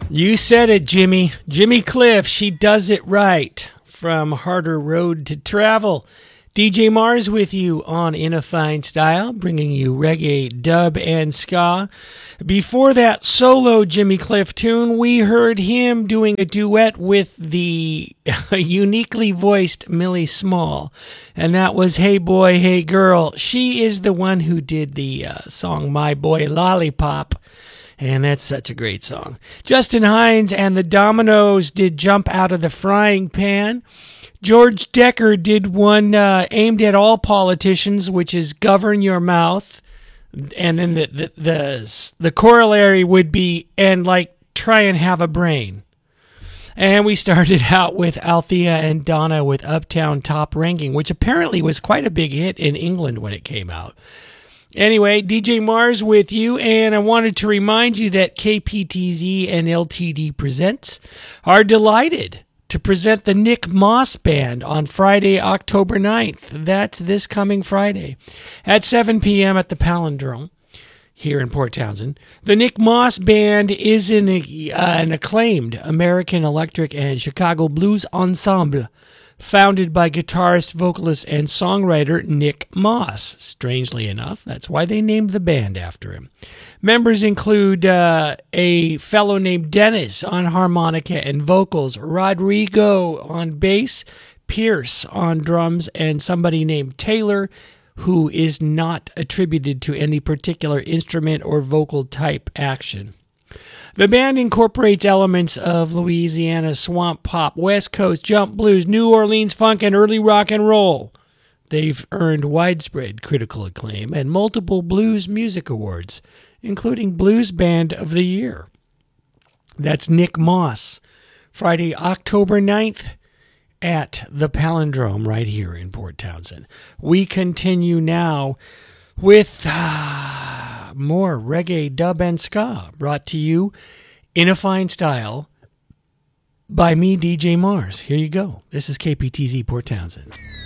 You said it, Jimmy. Jimmy Cliff, she does it right. From Harder Road to Travel. DJ Mars with you on In a Fine Style, bringing you reggae, dub, and ska. Before that solo Jimmy Cliff tune, we heard him doing a duet with the uniquely voiced Millie Small. And that was Hey Boy, Hey Girl. She is the one who did the song My Boy Lollipop. And that's such a great song. Justin Hines and the Dominoes did Jump Out of the Frying Pan. George Decker did one aimed at all politicians, which is Govern Your Mouth. And then the corollary would be, and like, try and have a brain. And we started out with Althea and Donna with Uptown Top Ranking, which apparently was quite a big hit in England when it came out. Anyway, DJ Mars with you, and I wanted to remind you that KPTZ and LTD Presents are delighted to present the Nick Moss Band on Friday, October 9th. That's this coming Friday at 7 p.m. at the Palindrome here in Port Townsend. The Nick Moss Band is an acclaimed American electric and Chicago blues ensemble founded by guitarist, vocalist, and songwriter Nick Moss. Strangely enough, that's why they named the band after him. Members include a fellow named Dennis on harmonica and vocals, Rodrigo on bass, Pierce on drums, and somebody named Taylor, who is not attributed to any particular instrument or vocal type action. The band incorporates elements of Louisiana swamp pop, West Coast jump blues, New Orleans funk, and early rock and roll. They've earned widespread critical acclaim and multiple blues music awards, including Blues Band of the Year. That's Nick Moss, Friday, October 9th at the Palindrome right here in Port Townsend. We continue now with more reggae, dub, and ska, brought to you in a fine style by me, DJ Mars. Here you go. This is KPTZ Port Townsend.